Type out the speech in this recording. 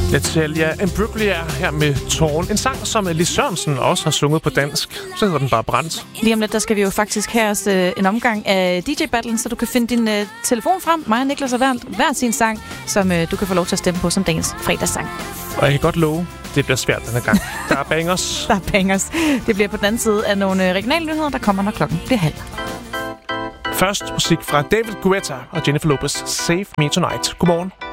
Natalia Imbruglia her med Tårn. En sang, som Lis Sørensen også har sunget på dansk. Så hedder den bare Brændt. Lige om lidt, der skal vi jo faktisk have os en omgang af DJ-battlen, så du kan finde din telefon frem. Mig og Niklas har valgt hver sin sang, som du kan få lov til at stemme på som dagens fredagssang. Og jeg kan godt love, det bliver svært denne gang. Der er bangers. Der er bangers. Det bliver på den anden side af nogle regionale nyheder, der kommer, når klokken bliver halv. Først musik fra David Guetta og Jennifer Lopez, Save Me Tonight. Godmorgen.